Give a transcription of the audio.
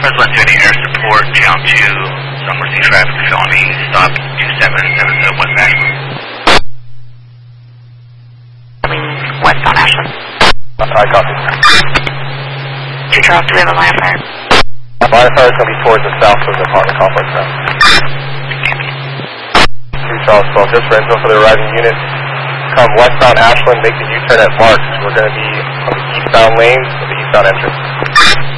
First 120 air support, channel 2, Northwest traffic, felony, stop 2770 West Ashland. West on Ashland. I copy. 2 Charles, do we have a line of fire? Line of fire is going to be towards the south of the apartment complex now. 2 Charles 12, just for info for the arriving unit. Come westbound Ashland, make the U-turn at Marks. We're going to be on the eastbound lanes with the eastbound entrance.